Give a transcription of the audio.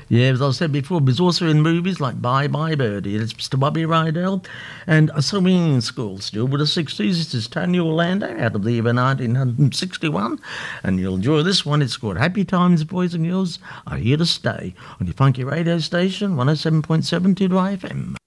Yeah, as I said before, but he's also in movies like Bye Bye Birdie. It's Mr. Bobby Rydell. And a swimming school still with the 60s. This is Tony Orlando out of the year 1961. And you'll enjoy this one. It's called Happy Times, Boys and Girls Are Here to Stay on your funky radio station, 107.7 2 FM.